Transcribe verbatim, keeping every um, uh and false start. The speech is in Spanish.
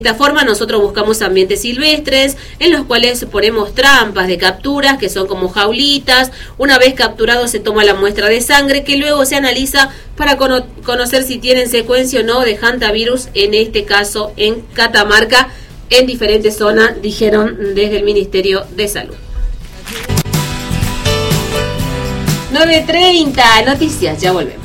De esta forma nosotros buscamos ambientes silvestres en los cuales ponemos trampas de capturas que son como jaulitas. Una vez capturado se toma la muestra de sangre que luego se analiza para cono- conocer si tienen secuencia o no de hantavirus, en este caso en Catamarca, en diferentes zonas, dijeron desde el Ministerio de Salud. nueve treinta, noticias, ya volvemos.